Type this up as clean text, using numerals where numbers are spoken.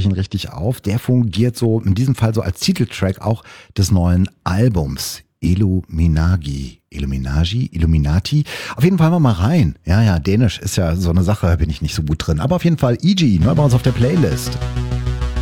spreche ihn richtig auf. Der fungiert so, in diesem Fall so als Titeltrack auch des neuen Albums. Illuminati. Auf jeden Fall mal rein. Ja, Dänisch ist ja so eine Sache, bin ich nicht so gut drin. Aber auf jeden Fall EG, bei uns auf der Playlist.